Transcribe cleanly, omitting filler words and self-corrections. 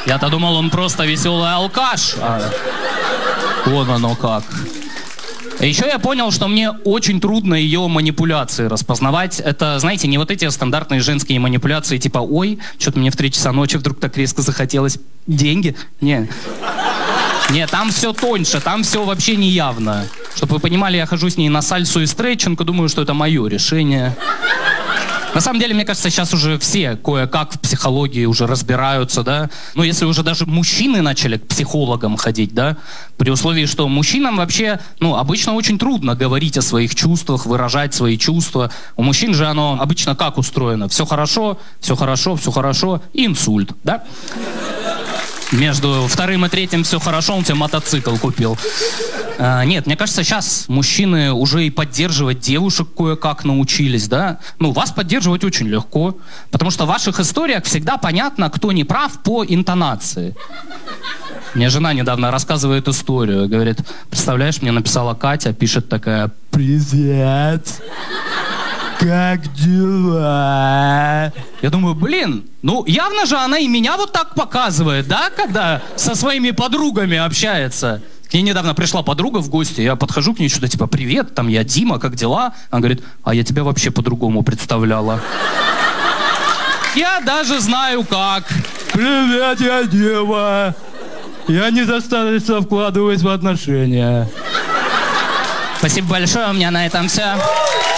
Я-то думал, он просто веселый алкаш. Вон оно как. И еще я понял, что мне очень трудно ее манипуляции распознавать. Это, знаете, не вот эти стандартные женские манипуляции, типа, ой, что-то мне в 3 часа ночи вдруг так резко захотелось деньги. Не, там все тоньше, там все вообще не явно. Чтобы вы понимали, я хожу с ней на сальсу и стретчинг, и думаю, что это мое решение. На самом деле, мне кажется, сейчас уже все кое-как в психологии уже разбираются, да. Ну, если уже даже мужчины начали к психологам ходить, да, при условии, что мужчинам вообще, ну, обычно очень трудно говорить о своих чувствах, выражать свои чувства. У мужчин же оно обычно как устроено? Все хорошо, все хорошо, все хорошо, и инсульт, да? Между 2-м и 3-м все хорошо, он тебе мотоцикл купил. Нет, мне кажется, сейчас мужчины уже и поддерживать девушек кое-как научились, да? Ну, вас поддерживать очень легко, потому что в ваших историях всегда понятно, кто не прав по интонации. Мне жена недавно рассказывает историю, говорит, представляешь, мне написала Катя, пишет такая: «Привет, как дела?» Я думаю, блин, ну явно же она и меня вот так показывает, да, когда со своими подругами общается. К ней недавно пришла подруга в гости, я подхожу к ней, что-то типа, привет, там я Дима, как дела? Она говорит, а я тебя вообще по-другому представляла. Я даже знаю как. Привет, я Дима. Я недостаточно вкладываюсь в отношения. Спасибо большое, у меня на этом все.